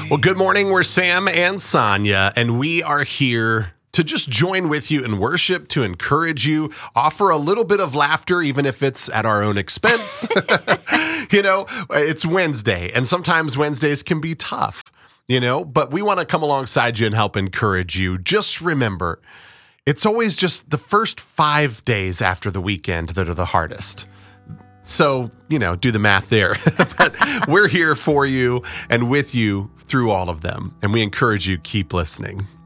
Well, good morning. We're Sam and Sonia, and we are here to just join with you in worship, to encourage you, offer a little bit of laughter, even if it's at our own expense. It's Wednesday, and sometimes Wednesdays can be tough, but we want to come alongside you and help encourage you. Just remember, it's always just the first 5 days after the weekend that are the hardest. So, do the math there. But we're here for you and with you through all of them. And we encourage you, keep listening.